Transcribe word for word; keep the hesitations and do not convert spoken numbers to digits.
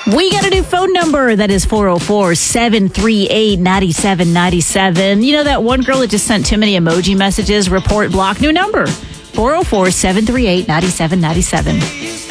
We got a new phone number. That is four oh four, seven three eight, nine seven nine seven. You know that one girl that just sent too many emoji messages? Report block. New number, four oh four, seven three eight, nine seven nine seven.